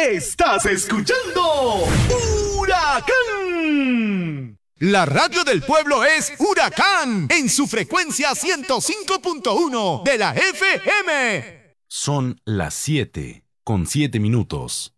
Estás escuchando Huracán. La radio del pueblo es Huracán en su frecuencia 105.1 de la FM. Son las 7:07.